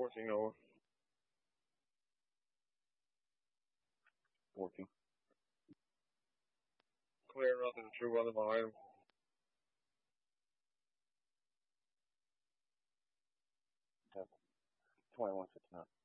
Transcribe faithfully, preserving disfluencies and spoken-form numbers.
fourteen over. fourteen. Clear nothing, true weather behind him. twenty-one fifty-nine.